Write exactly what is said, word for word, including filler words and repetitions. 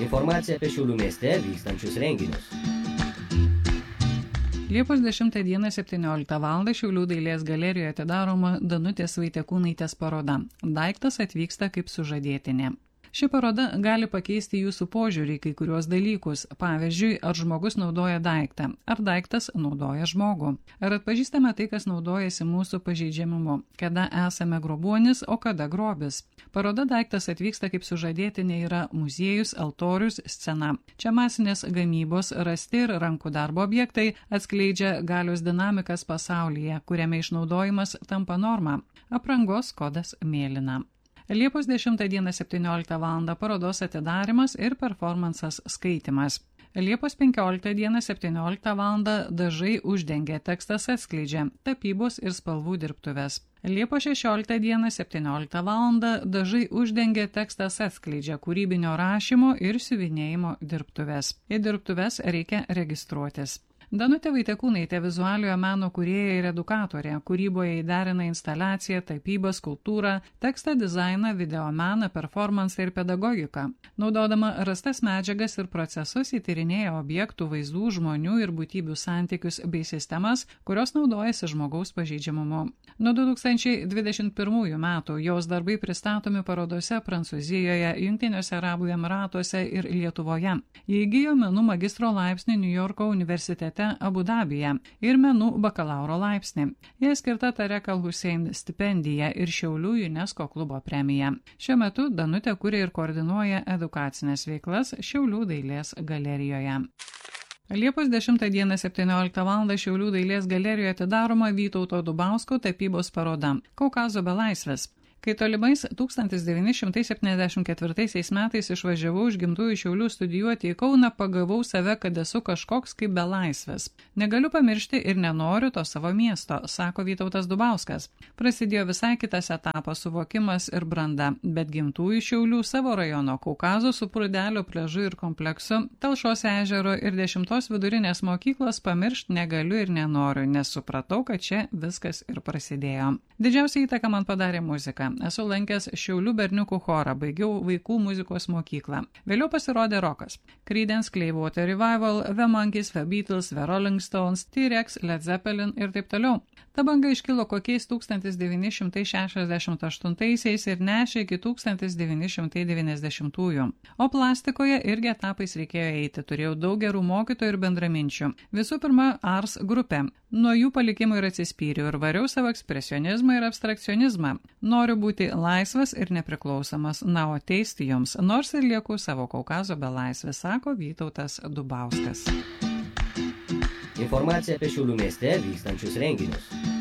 Informacija apie Šiaulių mieste vykstančius renginius. Liepos dešimtą dieną septynioliktą valandą Šiaulių dailės galerijoje atidaroma Danutės Vaitiekūnaitės paroda. Daiktas atvyksta kaip sužadėtinė. Ši paroda gali pakeisti jūsų požiūrį į kai kuriuos dalykus. Pavyzdžiui, ar žmogus naudoja daiktą, ar daiktas naudoja žmogų. Ar atpažįstame tai, kas naudojasi mūsų pažeidžiamumu, kada esame grobuonis, o kada grobis. Paroda Daiktas atvyksta kaip sužadėtinė yra muziejus, altorius, scena. Čia masinės gamybos, rasti ir rankų darbo objektai atskleidžia galios dinamikas pasaulyje, kuriame išnaudojimas tampa norma. Aprangos kodas mėlyna. Liepos dešimtą dieną septynioliktą valandą parodos atidarimas ir performansas skaitymas. Liepos penkioliktą dieną septynioliktą valandą dažai uždengia, tekstas atskleidžia, tapybos ir spalvų dirbtuvės. Liepos šešioliktą dieną septynioliktą valandą dažai uždengia, tekstas atskleidžia, kūrybinio rašymo ir siuvinėjimo dirbtuvės. Į dirbtuves reikia registruotis. Danutė Vaitiekūnaitė vizualiojo meno kūrėja ir edukatorė, kūryboje įderina instaliaciją, tapybą, skulptūrą, tekstą, dizainą, videomeną, performansą ir pedagogiką. Naudodama rastas medžiagas ir procesus įtyrinėja objektų, vaizdų, žmonių ir būtybių santykius bei sistemas, kurios naudojasi žmogaus pažeidžiamumu. Nuo du tūkstančiai dvidešimt pirmųjų metų jos darbai pristatomi parodose Prancūzijoje, Jungtiniuose Arabų Emyratuose ir Lietuvoje. Jie įgijo menų magistro laipsnį New Yorko universitete Abu Dabyje ir menų bakalauro laipsnį. Jie skirta Tarek Al-Hussein stipendija ir Šiaulių UNESCO klubo premija. Šiuo metu Danutė kuria ir koordinuoja edukacinės veiklas Šiaulių dailės galerijoje. Liepos dešimtą dieną septynioliktą valandą Šiaulių dailės galerijoje atidaroma Vytauto Dubausko tapybos paroda Kaukazo belaisvės. Kai tolimais tūkstantis devyni šimtai septyniasdešimt ketvirtaisiais metais išvažiavau iš gimtųjų Šiaulių studijuoti į Kauną, pagavau save, kad esu kažkoks kaip belaisvės. Negaliu pamiršti ir nenoriu to savo miesto, sako Vytautas Dubauskas. Prasidėjo visai kitas etapas, suvokimas ir branda, bet gimtųjų Šiaulių savo rajono Kaukazo su Prūdelio pliažu ir kompleksu, Talšos ežero ir dešimtos vidurinės mokyklos pamiršti negaliu ir nenoriu, nes supratau, kad čia viskas ir prasidėjo. Didžiausia įtaka man padarė muzika. Esu lankęs Šiaulių berniukų chorą, baigiau vaikų muzikos mokyklą. Vėliau pasirodė rokas. Creedence, Clearwater Revival, The Monkees, The Beatles, The Rolling Stones, T-Rex, Led Zeppelin ir taip toliau. Ta banga iškilo kokiais tūkstantis devyni šimtai šešiasdešimt aštuntaisiais ir nešė iki tūkstantis devyni šimtai devyniasdešimtųjų. O plastikoje irgi etapais reikėjo eiti. Turėjau daug gerų mokytojų ir bendraminčių. Visų pirma, Ars grupė. Nuo jų palikimų ir atsispyriau ir variau savo ekspresionizmą ir abstrakcionizmą. Noriu būti laisvas ir nepriklausomas, na, o teisti joms, nors ir lieku savo Kaukazo belaisvės, sako Vytautas Dubauskas. Informacija apie Šiaulių mieste vykstančius renginius.